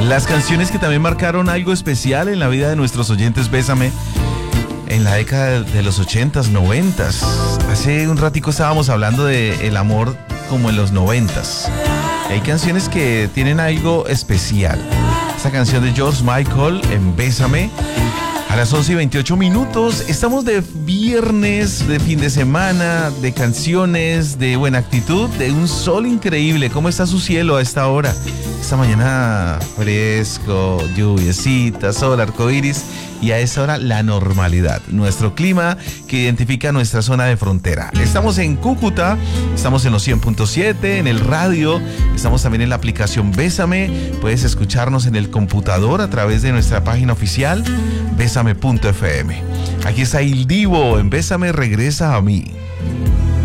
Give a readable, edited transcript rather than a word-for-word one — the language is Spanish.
Las canciones que también marcaron algo especial en la vida de nuestros oyentes Bésame en la década de los 80s, 90s. Hace un ratico estábamos hablando de el amor como en los 90s. Hay canciones que tienen algo especial. Esta canción de George Michael en Bésame a las 11:28. Estamos de viernes, de fin de semana, de canciones, de buena actitud, de un sol increíble. ¿Cómo está su cielo a esta hora? Esta mañana fresco, lluviecita, sol, arcoíris, y a esta hora la normalidad. Nuestro clima que identifica nuestra zona de frontera. Estamos en Cúcuta, estamos en los 100.7, en el radio, estamos también en la aplicación Bésame. Puedes escucharnos en el computador a través de nuestra página oficial, bésame.fm. Aquí está Il Divo en Bésame, regresa a mí.